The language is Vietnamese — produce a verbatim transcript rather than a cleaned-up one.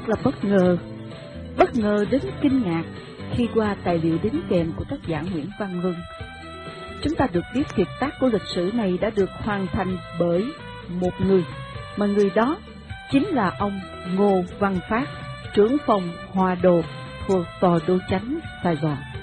là bất ngờ, bất ngờ đến kinh ngạc khi qua tài liệu đính kèm của tác giả Nguyễn Văn Luân. Chúng ta được biết kiệt tác của lịch sử này đã được hoàn thành bởi một người, mà người đó chính là ông Ngô Văn Phát, trưởng phòng Hòa Đồ thuộc Tòa Đô Chánh Sài Gòn.